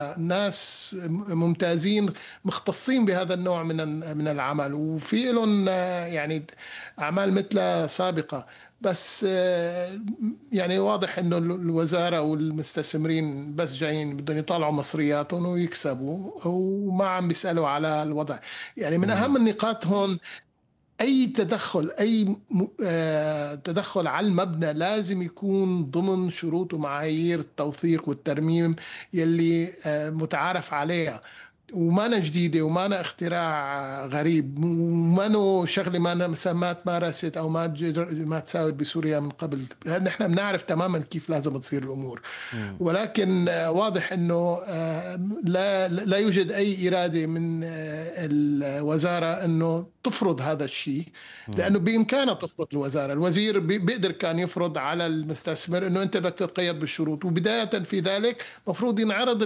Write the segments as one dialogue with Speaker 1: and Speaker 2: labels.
Speaker 1: ناس ممتازين مختصين بهذا النوع من العمل، وفي لهم يعني أعمال مثل سابقة. بس يعني واضح انه الوزارة والمستثمرين بس جايين بدهم يطالعوا مصرياتهم ويكسبوا، وما عم بيسألوا على الوضع. يعني من
Speaker 2: مم.
Speaker 1: اهم النقاط هون، أي تدخل، تدخل على المبنى لازم يكون ضمن شروط ومعايير التوثيق والترميم يلي متعارف عليها، وما جديدة، وما اختراع غريب، وما شغلة ما تمارست أو ما تساوت بسوريا من قبل. نحن بنعرف تماما كيف لازم تصير الأمور.
Speaker 2: مم.
Speaker 1: ولكن واضح أنه لا يوجد أي إرادة من الوزارة أنه تفرض هذا الشيء،
Speaker 2: مم.
Speaker 1: لأنه بإمكانها تفرض. الوزير بيقدر كان يفرض على المستثمر أنه أنت بدك تتقيد بالشروط، وبداية في ذلك مفروض ينعرض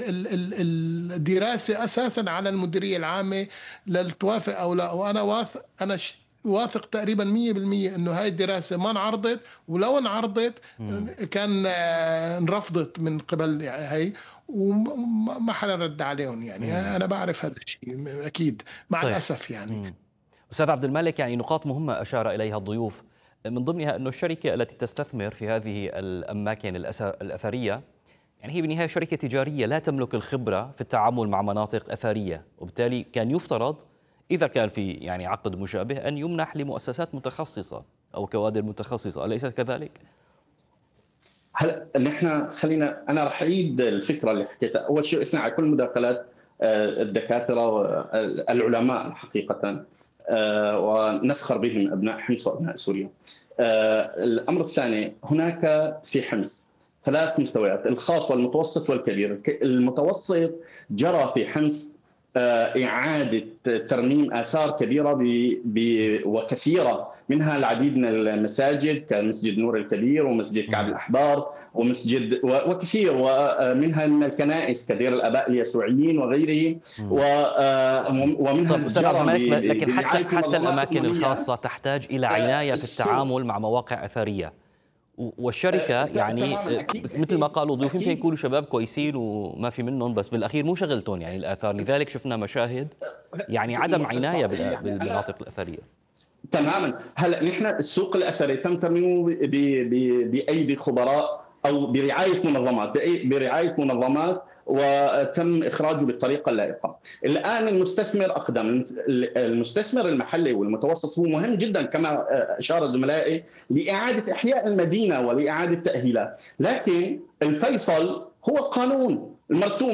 Speaker 1: الدراسة أساسا على المديرية العامة للتوافق أو لا. وأنا واثق، واثق تقريبا 100% انه هاي الدراسة ما انعرضت، ولو انعرضت
Speaker 2: مم.
Speaker 1: كان انرفضت من قبل هاي، وما حدا رد عليهم. يعني
Speaker 2: مم.
Speaker 1: انا بعرف هذا الشيء اكيد، مع
Speaker 2: طيب.
Speaker 1: الاسف يعني.
Speaker 2: مم. أستاذ عبد الملك، يعني نقاط مهمة أشار إليها الضيوف، من ضمنها أن الشركة التي تستثمر في هذه الأماكن الأثرية، يعني هي بالنهاية شركة تجارية لا تملك الخبرة في التعامل مع مناطق أثرية، وبالتالي كان يفترض إذا كان في يعني عقد مشابه أن يمنح لمؤسسات متخصصة أو كوادر متخصصة، أليس كذلك؟
Speaker 3: هلا نحن خلينا، انا رح اعيد الفكره اللي حكيتها. اول شيء اسمع على كل مداخلات الدكاتره والعلماء حقيقه، ونفخر بهم ابناء حمص وابناء سوريا. الامر الثاني، هناك في حمص ثلاث مستويات: الخاص والمتوسط والكبير. المتوسط جرى في حمص إعادة ترميم آثار كبيرة وكثيرة، منها العديد من المساجد كمسجد نور الكبير ومسجد كعب الأحبار ومسجد وكثير، ومنها من الكنائس كدير الآباء اليسوعيين وغيره، ومنها
Speaker 2: طب أستاذ عبد
Speaker 3: الجرى
Speaker 2: الملك، لكن حتى
Speaker 3: منظمات
Speaker 2: الأماكن
Speaker 3: أممية.
Speaker 2: الخاصة تحتاج إلى عناية في
Speaker 3: السوق
Speaker 2: التعامل مع مواقع أثرية، والشركة يعني
Speaker 3: تماما، أكيد
Speaker 2: مثل ما قالوا ضيوف يمكن
Speaker 3: أكيد.
Speaker 2: يكونوا شباب كويسين وما في منهم، بس بالأخير مو شغلتهم يعني الآثار، لذلك شفنا مشاهد يعني عدم عناية
Speaker 3: يعني
Speaker 2: بالمناطق الأثرية.
Speaker 3: تماما. هلا نحن السوق الاثري تم ترميمه بايدي خبراء او برعايه منظمات، برعايه منظمات، وتم اخراجه بالطريقه اللائقه. الان المستثمر اقدم، المستثمر المحلي والمتوسط هو مهم جدا كما اشار زملائي لاعاده احياء المدينه ولاعاده تاهيلها، لكن الفيصل هو القانون المرسوم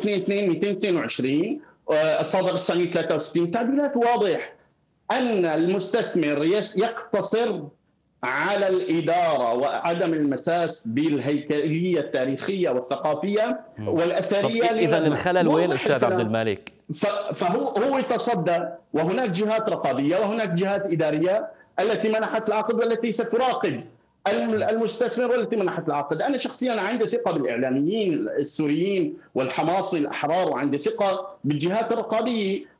Speaker 3: 222 الصادر الصيني 63، تعديلات واضح أن المستثمر يقتصر على الإدارة وعدم المساس بالهيكلية التاريخية والثقافية
Speaker 2: طب
Speaker 3: والأثرية
Speaker 2: إذا
Speaker 3: للمبنى.
Speaker 2: الخلل وين
Speaker 3: واضح
Speaker 2: أستاذ عبد
Speaker 3: الكلام.
Speaker 2: الملك؟
Speaker 3: فهو يتصدى، وهناك جهات رقابية وهناك جهات إدارية التي منحت العقد والتي ستراقب المستثمر والتي منحت العقد. أنا شخصيا عندي ثقة بالإعلاميين السوريين والحماصي الأحرار، وعندي ثقة بالجهات الرقابية،